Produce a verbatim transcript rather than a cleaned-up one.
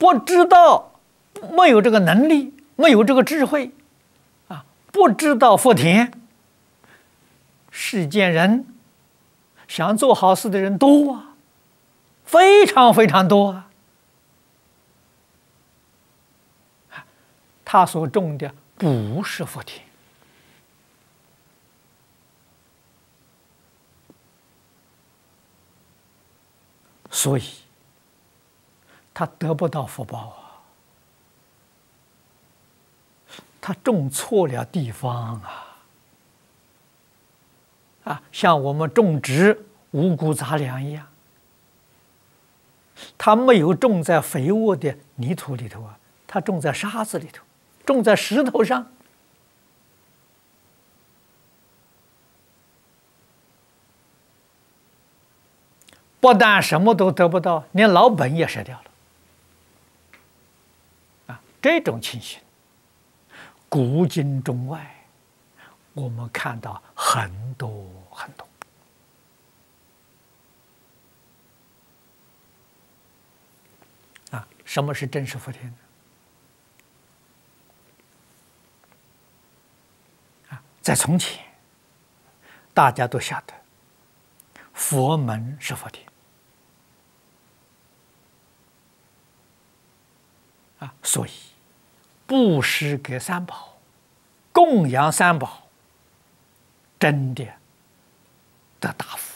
不知道，没有这个能力，没有这个智慧，啊，不知道福田。世间人想做好事的人多啊，非常非常多啊。他所种的不是福田，所以他得不到福报啊，他种错了地方啊。啊，像我们种植五谷杂粮一样，它没有种在肥沃的泥土里头啊，它种在沙子里头，种在石头上。不但什么都得不到，连老本也失掉了。啊，这种情形，古今中外，我们看到很多很多。啊，什么是真实福田呢？啊，在从前，大家都晓得，佛门是福田。啊，所以布施给三宝，供养三宝，真的得大福。